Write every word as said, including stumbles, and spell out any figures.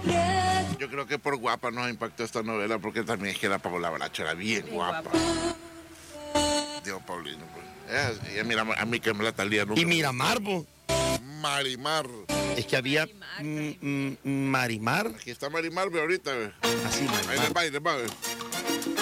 Yo creo que por guapa nos impactó esta novela, porque también es que la Paola Bracho era bien guapa. Dios, Paulino, pues. Eh, y mira, a mí que me la talía nunca. Y Miramar, po. Marimar. Es que había mm, mm, Marimar. Aquí está Marimar, ve ahorita, ve. Así, Ahí Marimar. les va, ahí les va, ve.